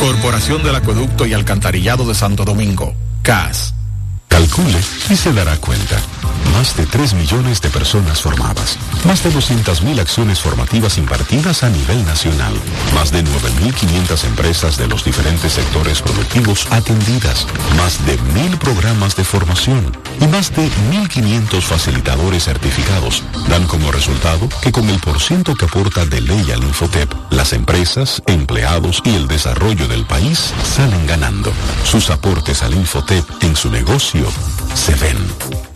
Corporación del Acueducto y Alcantarillado de Santo Domingo, CAS. Calcule y se dará cuenta. Más de 3 millones de personas formadas. Más de 200.000 acciones formativas impartidas a nivel nacional. Más de 9.500 empresas de los diferentes sectores productivos atendidas. Más de 1.000 programas de formación. Y más de 1.500 facilitadores certificados. Dan como resultado que con el porciento que aporta de ley al Infotep, las empresas, empleados y el desarrollo del país salen ganando. Sus aportes al Infotep en su negocio se ven.